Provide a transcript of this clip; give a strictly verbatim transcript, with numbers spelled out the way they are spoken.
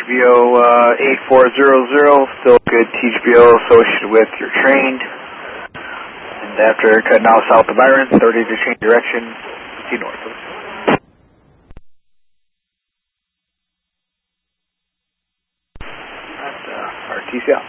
B O uh, eight four zero zero, still good T H B O associated with your trained. And after cutting out south of Byron, thirty to change direction, see north. That's uh, R T C out.